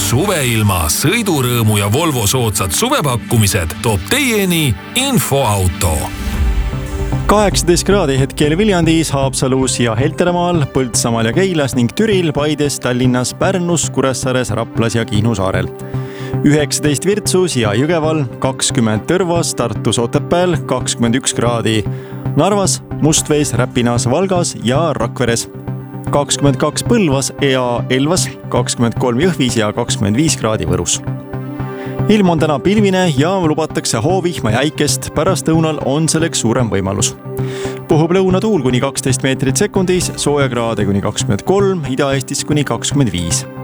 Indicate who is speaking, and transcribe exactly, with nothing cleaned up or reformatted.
Speaker 1: Suveilma, sõidurõõmu ja Volvo soodsad suvepakkumised toob teieni Infoauto.
Speaker 2: kaheksateist kraadi hetkel Viljandis, Haapsalus ja Helteramaal, Põltsamaal ja Keilas ning Türil, Paides, Tallinnas, Pärnus, Kuressaares, Raplas ja Kihnu saarel. üheksateist Virtsus ja Jõgeval, kakskümmend Tõrvas, Tartus, Otepääl, kakskümmend üks kraadi. Narvas, Mustvees, Räpinas, Valgas ja Rakveres. kakskümmend kaks Põlvas ja Elvas, kakskümmend kolm Jõhvis ja kakskümmend viis kraadi Võrus. Ilm on täna pilvine ja lubatakse hoovihma ja äikest, pärast õunal on selleks suurem võimalus. Puhub lõunatuul kuni kaksteist meetrit sekundis, soojakraade kuni kakskümmend kolm, Ida-Eestis kuni kakskümmend viis.